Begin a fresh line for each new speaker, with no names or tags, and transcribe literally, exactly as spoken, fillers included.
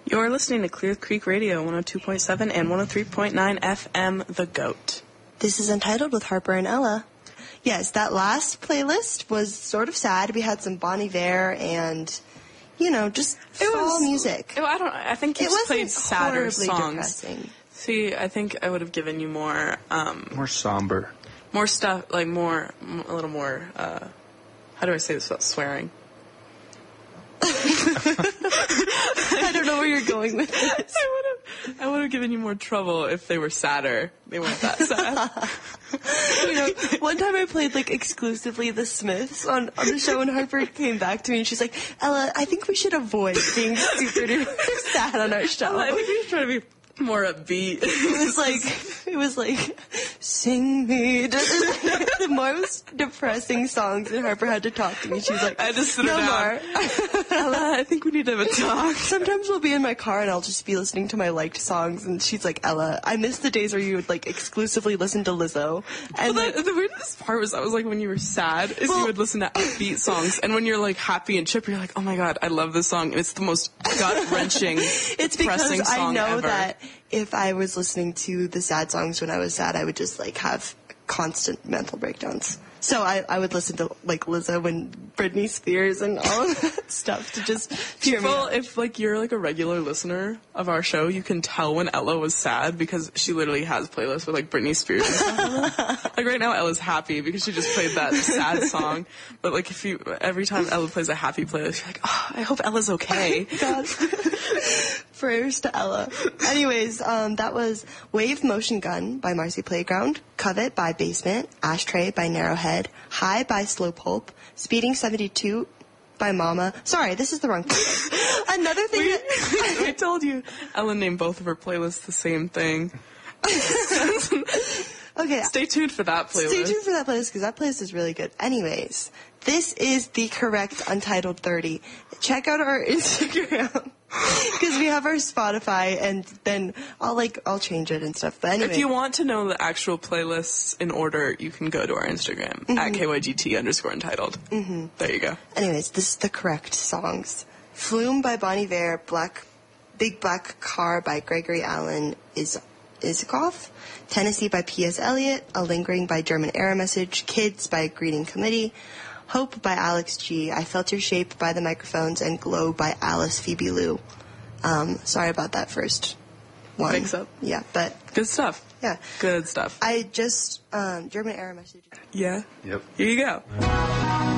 You're listening to Clear Creek Radio, one oh two point seven and one oh three point nine F M, The Goat.
This is Untitled with Harper and Ella. Yes, that last playlist was sort of sad. We had some Bon Iver and, you know, just
It
fall
was-
music.
It, I don't. I think you
It
just played
wasn't
sadder
horribly
songs.
depressing.
See, I think I would have given you more, um,
More somber.
more stuff, like more, m- a little more. Uh, how do I say this without swearing?
I don't know where you're going with this.
I would have, I would have given you more trouble if they were sadder. They weren't that sad.
You know, one time I played, like, exclusively The Smiths on, on the show, and Harper came back to me, and she's like, Ella, I think we should avoid being super duper sad on our show.
I think we should try to be more upbeat.
It was like, it was like, sing me. The most depressing songs, and Harper had to talk to me. She was like,
I just sit
no
her down.
more.
Ella, I think we need to have a talk.
Sometimes we'll be in my car and I'll just be listening to my liked songs, and she's like, Ella, I miss the days where you would, like, exclusively listen to Lizzo. And
Well,
like,
the, the weirdest part was that was like when you were sad is
Well-
you would listen to upbeat songs, and when you're like happy and chipper, you're like, oh my god, I love this song. It's the most gut wrenching,
it's because
depressing
I
song
know
ever.
that if I was listening to the sad songs when I was sad, I would just, like, have constant mental breakdowns. So I, I would listen to, like, Lizzo and Britney Spears and all of that stuff to just cheer me
People,
up.
if like you're like a regular listener of our show, you can tell when Ella was sad because she literally has playlists with like Britney Spears and stuff on them. Like right now, Ella's happy because she just played that sad song. But like if you every time Ella plays a happy playlist, you're like, oh, I hope Ella's okay.
God. Prayers to Ella. Anyways, um, that was Wave Motion Gun by Marcy Playground, Covet by Basement, Ashtray by Narrowhead, High by Slow Pulp, Speeding seventy-two by Mama. Sorry, this is the wrong playlist. Another thing
We,
that...
we told you Ella named both of her playlists the same thing.
Okay,
Stay tuned for that playlist.
stay tuned for that playlist because that playlist is really good. Anyways, this is the correct Untitled thirty. Check out our Instagram because we have our Spotify, and then I'll like I'll change it and stuff. But anyway,
If you want to know the actual playlists in order, you can go to our Instagram
Mm-hmm.
at K Y G T underscore entitled. Mm-hmm. There you go.
anyways, this is the correct songs. Flume by Bon Iver, Black, Big Black Car by Gregory Allen is Isikoff, Tennessee by P S Eliot, A Lingering by German Error Message, Kids by Greeting Committee, Hope by Alex G, I Felt Your Shape by The Microphones, and Glow by Alice Phoebe Lou. Um, sorry about that first one.
Mix up.
Yeah, but
Good stuff.
yeah.
Good stuff.
I just, um, German Error Message.
Yeah.
Yep.
Here you go.